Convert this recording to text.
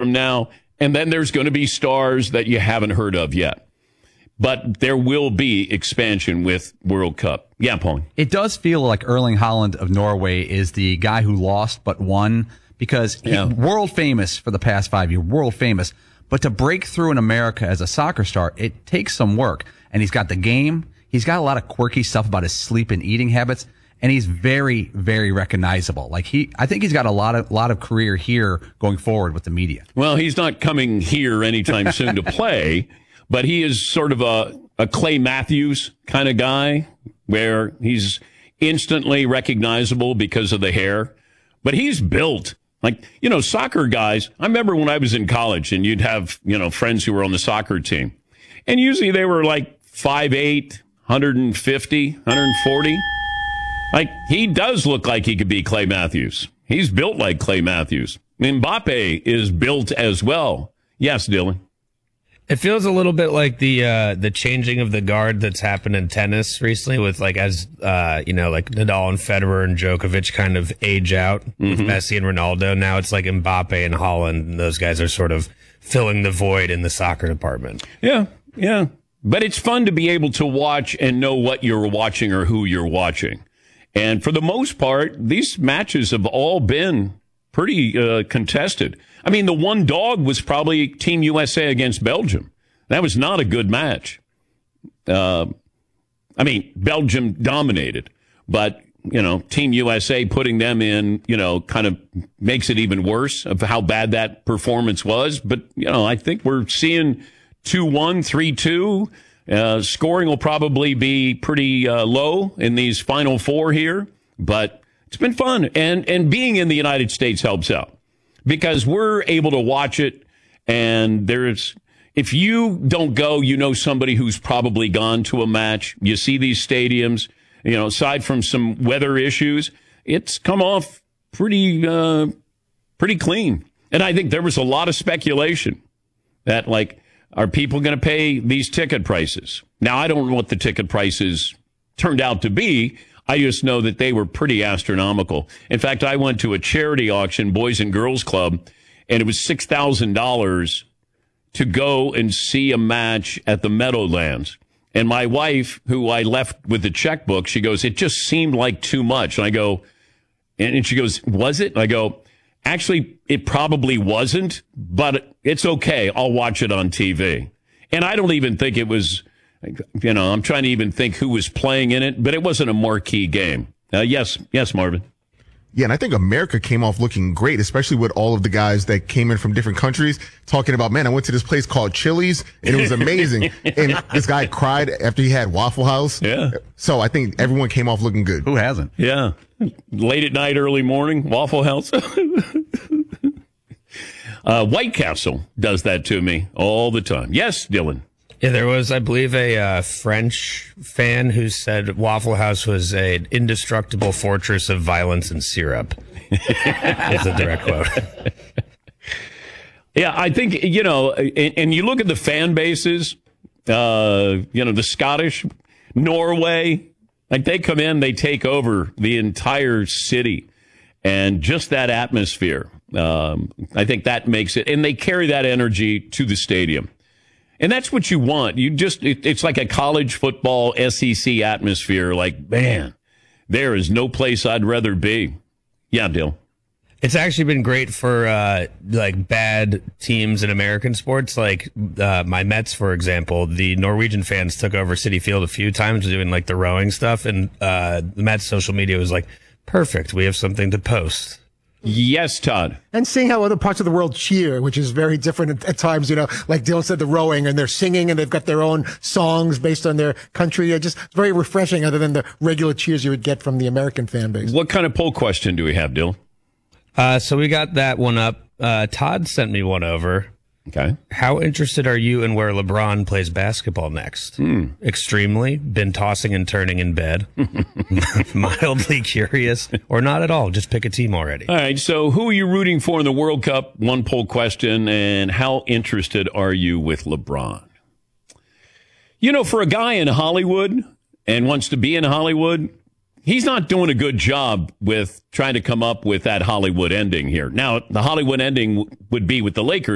from now. And then there's going to be stars that you haven't heard of yet. But there will be expansion with World Cup. Yeah, Paul. It does feel like Erling Haaland of Norway is the guy who lost but won, because he's world famous for the past 5 years, world famous. But to break through in America as a soccer star, it takes some work. And he's got the game. He's got a lot of quirky stuff about his sleep and eating habits. And he's very, very recognizable. I think he's got a lot of career here going forward with the media. Well, he's not coming here anytime soon to play. But he is sort of a Clay Matthews kind of guy, where he's instantly recognizable because of the hair. But he's built. Soccer guys, I remember when I was in college and you'd have, friends who were on the soccer team. And usually they were 5'8", 150, 140. He does look like he could be Clay Matthews. He's built like Clay Matthews. Mbappe is built as well. Yes, Dylan. It feels a little bit like the changing of the guard that's happened in tennis recently with as Nadal and Federer and Djokovic kind of age out with Messi and Ronaldo. Now it's like Mbappe and Haaland, and those guys are sort of filling the void in the soccer department. Yeah. But it's fun to be able to watch and know what you're watching or who you're watching. And for the most part, these matches have all been pretty contested. The one dog was probably Team USA against Belgium. That was not a good match. Belgium dominated, but, Team USA putting them in, kind of makes it even worse of how bad that performance was. But, I think we're seeing 2-1, 3-2. Scoring will probably be pretty low in these Final Four here, but it's been fun. And being in the United States helps out, because we're able to watch it. And if you don't go, somebody who's probably gone to a match. You see these stadiums, aside from some weather issues, it's come off pretty clean. And I think there was a lot of speculation that, are people going to pay these ticket prices? Now, I don't know what the ticket prices turned out to be. I just know that they were pretty astronomical. In fact, I went to a charity auction, Boys and Girls Club, and it was $6,000 to go and see a match at the Meadowlands. And my wife, who I left with the checkbook, she goes, it just seemed like too much. And I go, and she goes, was it? And I go, actually, it probably wasn't, but it's okay. I'll watch it on TV. And I don't even think it was, I'm trying to even think who was playing in it, but it wasn't a marquee game. Yes, Marvin. Yeah, and I think America came off looking great, especially with all of the guys that came in from different countries talking about, man, I went to this place called Chili's and it was amazing. And this guy cried after he had Waffle House. Yeah. So I think everyone came off looking good. Who hasn't? Yeah. Late at night, early morning, Waffle House. White Castle does that to me all the time. Yes, Dylan. Yeah, there was, I believe, a French fan who said Waffle House was an indestructible fortress of violence and syrup. It's a direct quote. Yeah, I think, and you look at the fan bases, the Scottish, Norway, they come in, they take over the entire city, and just that atmosphere. I think that makes it, and they carry that energy to the stadium. And that's what you want. It's like a college football SEC atmosphere. Man, there is no place I'd rather be. Yeah, Dill. It's actually been great for bad teams in American sports, my Mets, for example. The Norwegian fans took over Citi Field a few times doing the rowing stuff, and the Mets social media was perfect. We have something to post. Yes, Todd. And seeing how other parts of the world cheer, which is very different at times, like Dylan said, the rowing, and they're singing and they've got their own songs based on their country. Just very refreshing, other than the regular cheers you would get from the American fan base. What kind of poll question do we have, Dylan? So we got that one up. Todd sent me one over. Okay. How interested are you in where LeBron plays basketball next? Extremely. Been tossing and turning in bed. Mildly curious, or not at all. Just pick a team already. All right. So who are you rooting for in the World Cup? One poll question. And how interested are you with LeBron? For a guy in Hollywood and wants to be in Hollywood, he's not doing a good job with trying to come up with that Hollywood ending here. Now, the Hollywood ending would be with the Lakers.